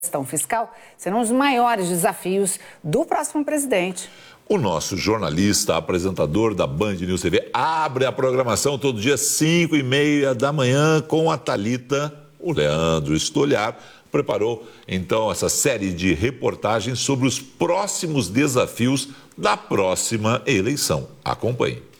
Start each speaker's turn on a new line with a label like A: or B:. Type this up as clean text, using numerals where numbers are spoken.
A: gestão fiscal serão os maiores desafios do próximo presidente.
B: O nosso jornalista, apresentador da Band News TV, abre a programação todo dia 5h30 da manhã com a Thalita. O Leandro Stolhar preparou, então, essa série de reportagens sobre os próximos desafios da próxima eleição. Acompanhe.